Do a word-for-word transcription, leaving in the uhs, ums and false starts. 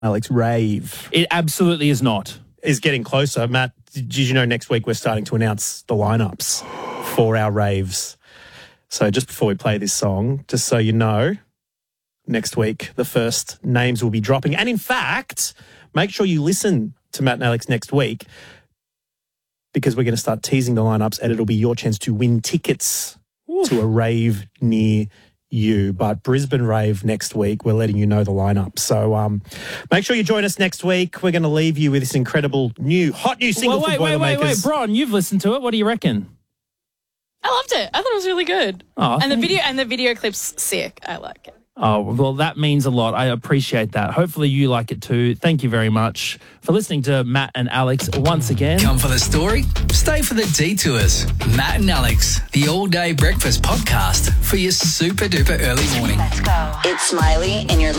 Alex rave. It absolutely is not. Is getting closer. Matt, did you know next week we're starting to announce the lineups for our raves? So just before we play this song, just so you know, next week the first names will be dropping. And in fact, make sure you listen to Matt and Alex next week because we're going to start teasing the lineups and it'll be your chance to win tickets Oof. to a rave near you. But Brisbane rave next week, we're letting you know the lineup. So um, make sure you join us next week. We're going to leave you with this incredible new, hot new single well, wait, from Boilermakers. Wait, wait, wait, Bron, you've listened to it. What do you reckon? I loved it. I thought it was really good. Oh, and the video and the video clip's sick. I like it. Oh, well, that means a lot. I appreciate that. Hopefully you like it too. Thank you very much for listening to Matt and Alex once again. Come for the story, stay for the detours. Matt and Alex, the all-day breakfast podcast for your super-duper early morning. Let's go. It's Smiley in your